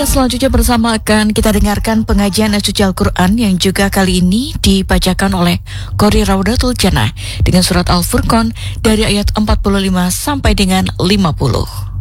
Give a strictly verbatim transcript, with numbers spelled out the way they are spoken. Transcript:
Ya, selanjutnya bersama akan kita dengarkan pengajian suci Al-Quran yang juga kali ini dibacakan oleh Qori Raudatul Jannah dengan surat Al-Furqan dari ayat empat puluh lima sampai dengan lima puluh.